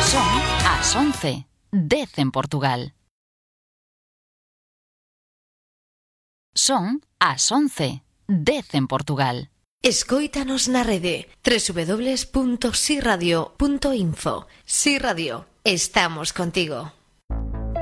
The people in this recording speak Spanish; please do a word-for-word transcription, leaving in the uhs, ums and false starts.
Son as once, dez en Portugal. Son as once, dez en Portugal. Escóitanos na rede doble u doble u doble u punto si radio punto info. Si Radio, estamos contigo.